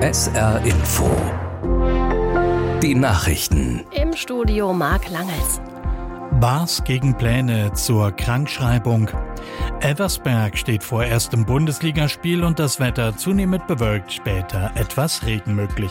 SR Info. Die Nachrichten. Im Studio Marc Langels. Baas gegen Pläne zur Krankschreibung. Elversberg steht vor erstem Bundesligaspiel und das Wetter zunehmend bewölkt, später etwas Regen möglich.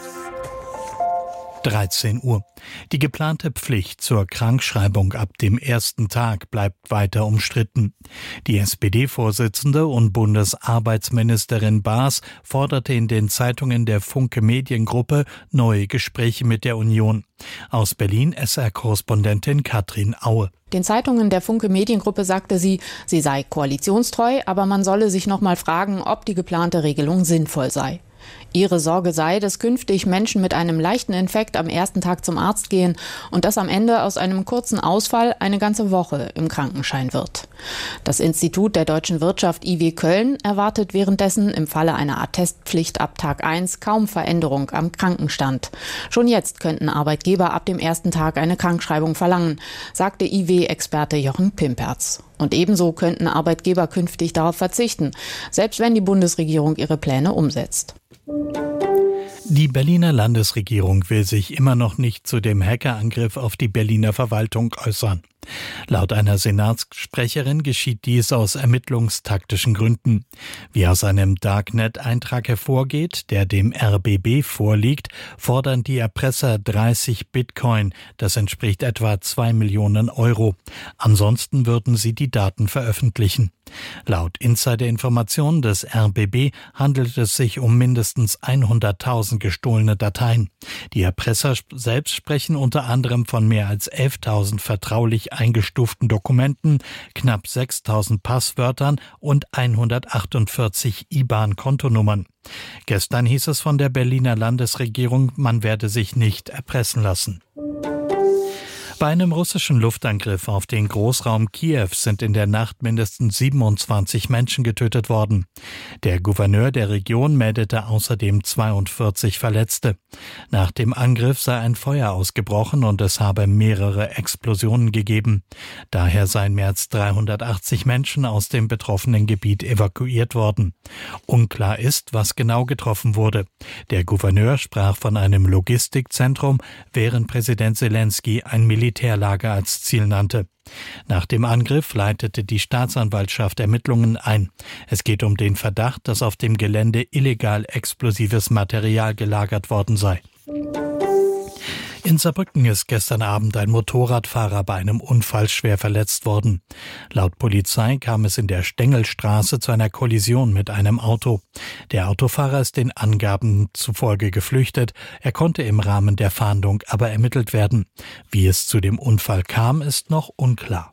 13 Uhr. Die geplante Pflicht zur Krankschreibung ab dem ersten Tag bleibt weiter umstritten. Die SPD-Vorsitzende und Bundesarbeitsministerin Baas forderte in den Zeitungen der Funke Mediengruppe neue Gespräche mit der Union. Aus Berlin SR-Korrespondentin Katrin Aue. Den Zeitungen der Funke Mediengruppe sagte sie sei koalitionstreu, aber man solle sich noch mal fragen, ob die geplante Regelung sinnvoll sei. Ihre Sorge sei, dass künftig Menschen mit einem leichten Infekt am ersten Tag zum Arzt gehen und dass am Ende aus einem kurzen Ausfall eine ganze Woche im Krankenschein wird. Das Institut der deutschen Wirtschaft IW Köln erwartet währenddessen im Falle einer Attestpflicht ab Tag 1 kaum Veränderung am Krankenstand. Schon jetzt könnten Arbeitgeber ab dem ersten Tag eine Krankschreibung verlangen, sagte IW-Experte Jochen Pimperz. Und ebenso könnten Arbeitgeber künftig darauf verzichten, selbst wenn die Bundesregierung ihre Pläne umsetzt. Die Berliner Landesregierung will sich immer noch nicht zu dem Hackerangriff auf die Berliner Verwaltung äußern. Laut einer Senatssprecherin geschieht dies aus ermittlungstaktischen Gründen. Wie aus einem Darknet-Eintrag hervorgeht, der dem RBB vorliegt, fordern die Erpresser 30 Bitcoin. Das entspricht etwa 2 Millionen Euro. Ansonsten würden sie die Daten veröffentlichen. Laut Insider-Informationen des RBB handelt es sich um mindestens 100.000 gestohlene Dateien. Die Erpresser selbst sprechen unter anderem von mehr als 11.000 vertraulich eingestuften Dokumenten, knapp 6.000 Passwörtern und 148 IBAN-Kontonummern. Gestern hieß es von der Berliner Landesregierung, man werde sich nicht erpressen lassen. Bei einem russischen Luftangriff auf den Großraum Kiew sind in der Nacht mindestens 27 Menschen getötet worden. Der Gouverneur der Region meldete außerdem 42 Verletzte. Nach dem Angriff sei ein Feuer ausgebrochen und es habe mehrere Explosionen gegeben. Daher seien mehr als 380 Menschen aus dem betroffenen Gebiet evakuiert worden. Unklar ist, was genau getroffen wurde. Der Gouverneur sprach von einem Logistikzentrum, während Präsident Selenskyj ein Militärlager als Ziel nannte. Nach dem Angriff leitete die Staatsanwaltschaft Ermittlungen ein. Es geht um den Verdacht, dass auf dem Gelände illegal explosives Material gelagert worden sei. In Saarbrücken ist gestern Abend ein Motorradfahrer bei einem Unfall schwer verletzt worden. Laut Polizei kam es in der Stengelstraße zu einer Kollision mit einem Auto. Der Autofahrer ist den Angaben zufolge geflüchtet. Er konnte im Rahmen der Fahndung aber ermittelt werden. Wie es zu dem Unfall kam, ist noch unklar.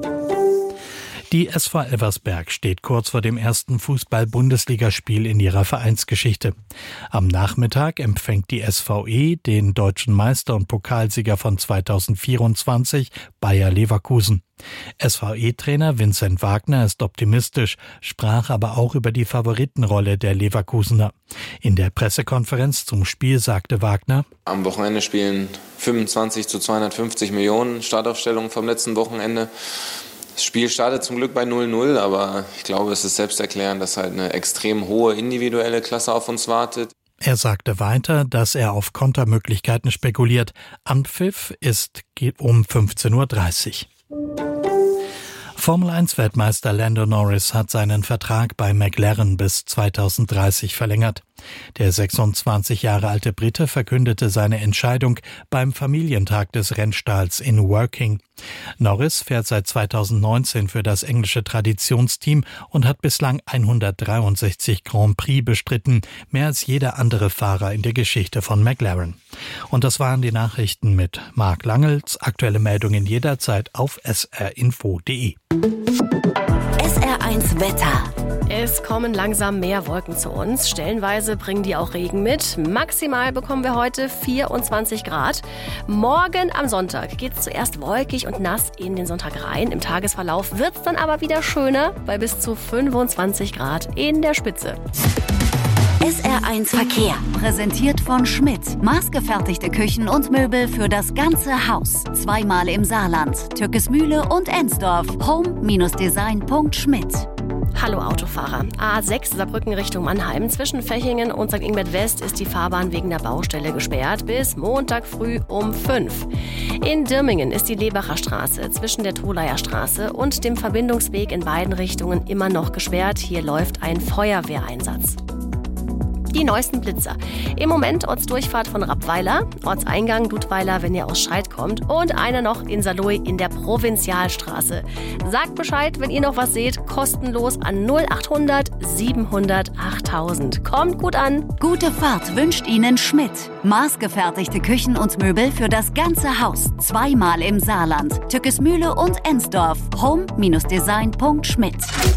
Die SV Elversberg steht kurz vor dem ersten Fußball-Bundesligaspiel in ihrer Vereinsgeschichte. Am Nachmittag empfängt die SVE den deutschen Meister und Pokalsieger von 2024, Bayer Leverkusen. SVE-Trainer Vincent Wagner ist optimistisch, sprach aber auch über die Favoritenrolle der Leverkusener. In der Pressekonferenz zum Spiel sagte Wagner: Am Wochenende spielen 25 zu 250 Millionen Startaufstellungen vom letzten Wochenende. Das Spiel startet zum Glück bei 0-0, aber ich glaube, es ist selbsterklärend, dass halt eine extrem hohe individuelle Klasse auf uns wartet. Er sagte weiter, dass er auf Kontermöglichkeiten spekuliert. Anpfiff geht um 15.30 Uhr. Formel-1-Weltmeister Lando Norris hat seinen Vertrag bei McLaren bis 2030 verlängert. Der 26 Jahre alte Brite verkündete seine Entscheidung beim Familientag des Rennstalls in Woking. Norris fährt seit 2019 für das englische Traditionsteam und hat bislang 163 Grand Prix bestritten, mehr als jeder andere Fahrer in der Geschichte von McLaren. Und das waren die Nachrichten mit Marc Langels. Aktuelle Meldungen jederzeit auf srinfo.de. SR1 Wetter. Es kommen langsam mehr Wolken zu uns. Stellenweise bringen die auch Regen mit. Maximal bekommen wir heute 24 Grad. Morgen am Sonntag geht es zuerst wolkig und nass in den Sonntag rein. Im Tagesverlauf wird es dann aber wieder schöner, bei bis zu 25 Grad in der Spitze. SR1 Verkehr, präsentiert von Schmidt. Maßgefertigte Küchen und Möbel für das ganze Haus. Zweimal im Saarland, Türkismühle und Ensdorf. home-design.schmidt. Hallo Autofahrer. A6 Saarbrücken Richtung Mannheim. Zwischen Fechingen und St. Ingbert West ist die Fahrbahn wegen der Baustelle gesperrt bis Montag früh um 5. In Dirmingen ist die Lebacher Straße zwischen der Tholeier Straße und dem Verbindungsweg in beiden Richtungen immer noch gesperrt. Hier läuft ein Feuerwehreinsatz. Die neuesten Blitzer. Im Moment Ortsdurchfahrt von Rappweiler, Ortseingang Dudweiler, wenn ihr aus Scheid kommt, und einer noch in Saarlouis in der Provinzialstraße. Sagt Bescheid, wenn ihr noch was seht, kostenlos an 0800 700 8000. Kommt gut an. Gute Fahrt wünscht Ihnen Schmidt. Maßgefertigte Küchen und Möbel für das ganze Haus. Zweimal im Saarland. Tückesmühle und Ensdorf. home-design.schmidt.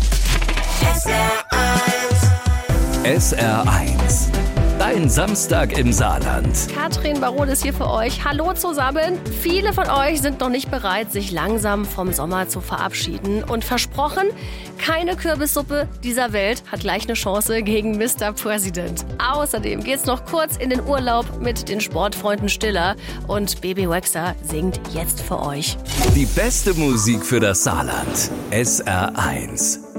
SR1. Dein Samstag im Saarland. Katrin Baron ist hier für euch. Hallo zusammen. Viele von euch sind noch nicht bereit, sich langsam vom Sommer zu verabschieden. Und versprochen, keine Kürbissuppe dieser Welt hat gleich eine Chance gegen Mr. President. Außerdem geht's noch kurz in den Urlaub mit den Sportfreunden Stiller. Und Baby Waxer singt jetzt für euch. Die beste Musik für das Saarland. SR1.